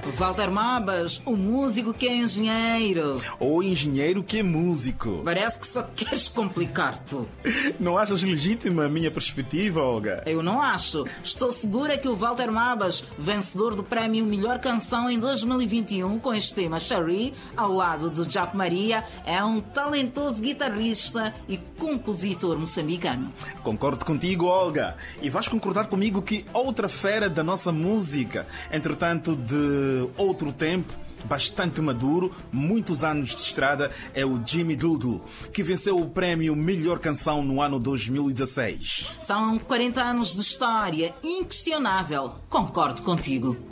Walter Mabas, o músico que é engenheiro. Ou engenheiro que é músico. Parece que só queres complicar-te. Não achas legítima a minha perspectiva, Olga? Eu não acho. Estou segura que o Walter Mabas, vencedor do prémio Melhor Canção em 2021 com este tema Cherie, ao lado de Jaco Maria, é um talentoso guitarrista e compositor moçambicano. Concordo contigo, Olga. E vais concordar comigo que outra fera da nossa música, entretanto de outro tempo, bastante maduro, muitos anos de estrada, é o Jimmy Dudu, que venceu o prémio Melhor Canção no ano 2016. São 40 anos de história, inquestionável. Concordo contigo.